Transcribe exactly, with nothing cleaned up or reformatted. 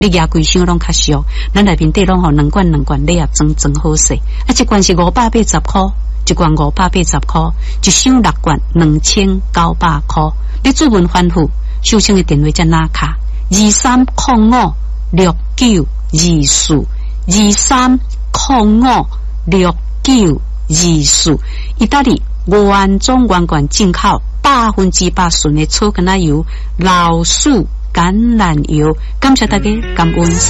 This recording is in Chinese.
你牙贵箱拢较俗，咱内面底拢吼两罐两罐礼盒装装好势，啊一罐是五百八十块，一罐五百八十块，一箱六罐两千九百块。你主文反复，收听的电话在哪卡？二三零五六九二四，二三零五六九二四。意大利原装原罐进口百分之百纯的草根奶油、老鼠橄榄油，感谢大家，感恩。